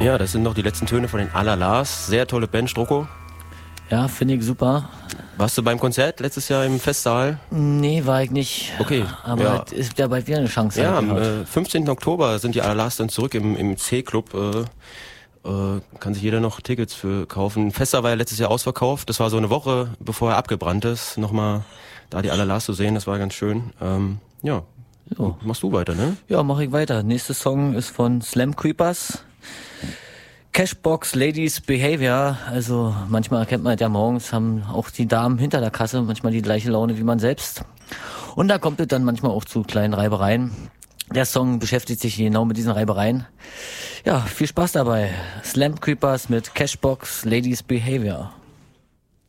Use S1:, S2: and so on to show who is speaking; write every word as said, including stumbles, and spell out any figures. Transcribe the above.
S1: Ja, das sind noch die letzten Töne von den Alalas. Sehr tolle Band, Strucko.
S2: Ja, finde ich super.
S1: Warst du beim Konzert letztes Jahr im Festsaal?
S2: Nee, war ich nicht.
S1: Okay.
S2: Aber
S1: ja.
S2: es ist ja bald wieder eine Chance.
S1: Ja, am äh, fünfzehnten Oktober sind die Alalas dann zurück im, im C-Club. Äh, äh, kann sich jeder noch Tickets für kaufen. Festsaal war ja letztes Jahr ausverkauft. Das war so eine Woche, bevor er abgebrannt ist. Nochmal da die Alalas zu sehen, das war ganz schön. Ähm, ja, jo. Machst du weiter, ne?
S2: Ja, mach ich weiter. Nächster Song ist von Slam Creepers. Cashbox Ladies Behavior, also manchmal erkennt man ja morgens, haben auch die Damen hinter der Kasse manchmal die gleiche Laune wie man selbst. Und da kommt es dann manchmal auch zu kleinen Reibereien. Der Song beschäftigt sich genau mit diesen Reibereien. Ja, viel Spaß dabei. Slam Creepers mit Cashbox Ladies Behavior.